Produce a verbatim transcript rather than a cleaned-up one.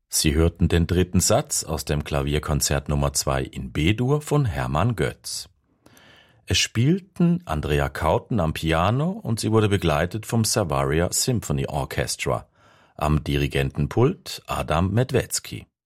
Sie hörten den dritten Satz aus dem Klavierkonzert Nummer zwei in B-Dur von Hermann Götz. Es spielten Andrea Kauten am Piano und sie wurde begleitet vom Savaria Symphony Orchestra. Am Dirigentenpult Adam Medwецki.